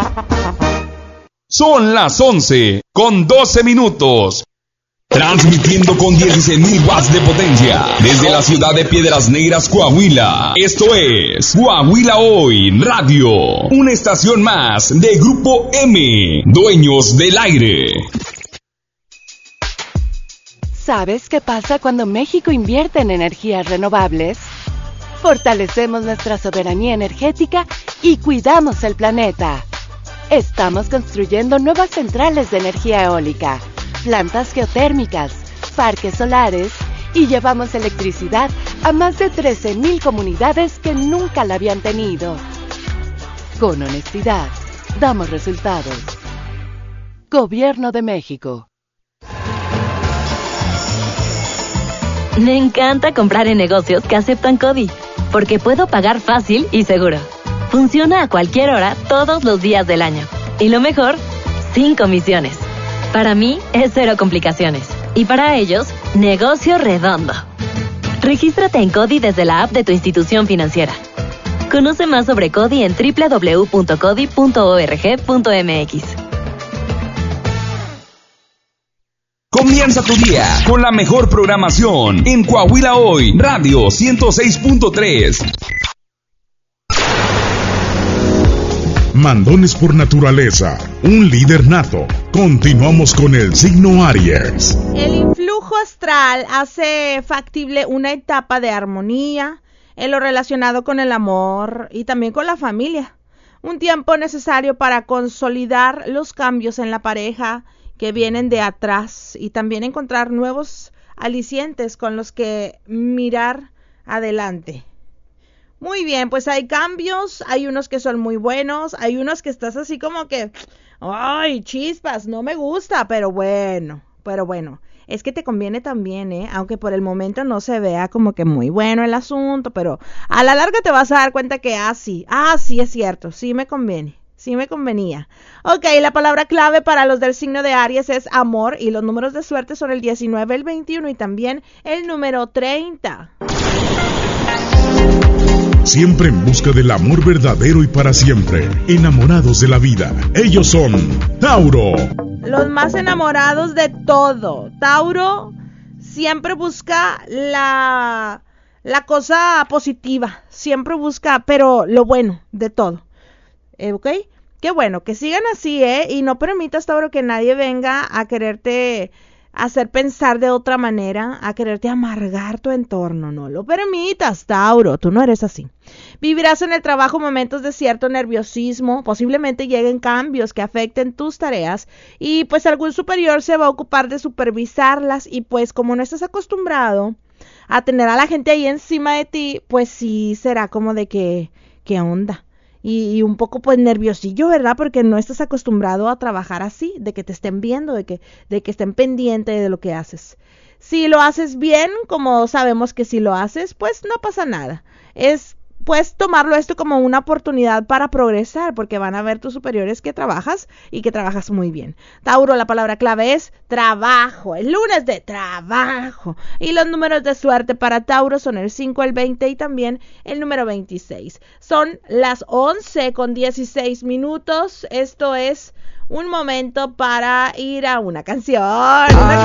Son las 11:12. Transmitiendo con 16.000 watts de potencia desde la ciudad de Piedras Negras, Coahuila. Esto es Coahuila Hoy Radio, una estación más de Grupo M, dueños del aire. ¿Sabes qué pasa cuando México invierte en energías renovables? Fortalecemos nuestra soberanía energética y cuidamos el planeta. Estamos construyendo nuevas centrales de energía eólica, plantas geotérmicas, parques solares y llevamos electricidad a más de 13,000 comunidades que nunca la habían tenido. Con honestidad, damos resultados. Gobierno de México. Me encanta comprar en negocios que aceptan CODI, porque puedo pagar fácil y seguro. Funciona a cualquier hora, todos los días del año. Y lo mejor, sin comisiones. Para mí, es cero complicaciones. Y para ellos, negocio redondo. Regístrate en CODI desde la app de tu institución financiera. Conoce más sobre CODI en www.codi.org.mx. Comienza tu día con la mejor programación en Coahuila Hoy Radio 106.3. Mandones por naturaleza, un líder nato. Continuamos con el signo Aries. El influjo astral hace factible una etapa de armonía en lo relacionado con el amor y también con la familia. Un tiempo necesario para consolidar los cambios en la pareja que vienen de atrás y también encontrar nuevos alicientes con los que mirar adelante. Muy bien, pues hay cambios, hay unos que son muy buenos, hay unos que estás así como que, ay, chispas, no me gusta, pero bueno, es que te conviene también, aunque por el momento no se vea como que muy bueno el asunto, pero a la larga te vas a dar cuenta que, sí es cierto, sí me conviene. Sí me convenía. Ok, la palabra clave para los del signo de Aries es amor y los números de suerte son el 19, el 21 y también el número 30. Siempre en busca del amor verdadero y para siempre. Enamorados de la vida. Ellos son Tauro. Los más enamorados de todo. Tauro siempre busca la cosa positiva. Siempre busca, pero lo bueno de todo. ¿Ok? Qué bueno, que sigan así, y no permitas, Tauro, que nadie venga a quererte hacer pensar de otra manera, a quererte amargar tu entorno. No lo permitas, Tauro, tú no eres así. Vivirás en el trabajo momentos de cierto nerviosismo, posiblemente lleguen cambios que afecten tus tareas y pues algún superior se va a ocupar de supervisarlas y pues como no estás acostumbrado a tener a la gente ahí encima de ti, pues sí será como de que, ¿qué onda? Y un poco pues nerviosillo, ¿verdad? Porque no estás acostumbrado a trabajar así, de que te estén viendo, de que estén pendientes de lo que haces. Si lo haces bien, como sabemos que si lo haces, pues no pasa nada. Puedes tomarlo esto como una oportunidad para progresar, porque van a ver tus superiores que trabajas y que trabajas muy bien. Tauro, la palabra clave es trabajo, el lunes de trabajo. Y los números de suerte para Tauro son el 5, el 20 y también el número 26. Son las 11:16. Esto es un momento para ir a una canción.